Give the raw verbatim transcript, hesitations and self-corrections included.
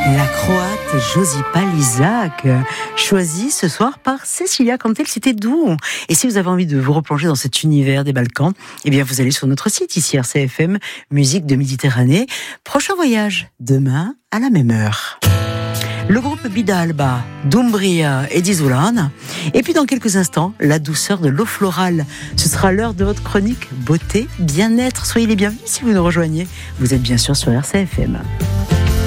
La Croate Josipa Lizac, choisie ce soir par Cécilia Cantel, c'était doux. Et si vous avez envie de vous replonger dans cet univers des Balkans, eh bien vous allez sur notre site ici R C F M, Musique de Méditerranée. Prochain voyage, demain à la même heure. Le groupe Bidalba, d'Umbria et d'Isolan. Et puis dans quelques instants, la douceur de l'eau florale. Ce sera l'heure de votre chronique beauté, bien-être. Soyez les bienvenus si vous nous rejoignez. Vous êtes bien sûr sur R C F M.